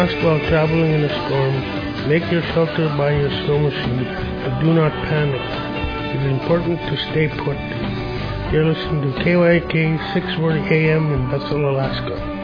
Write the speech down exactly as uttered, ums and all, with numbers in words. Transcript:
Mask while traveling in a storm. Make your shelter by your snow machine, but do not panic. It is important to stay put. You're listening to K Y K six forty A M in Bethel, Alaska.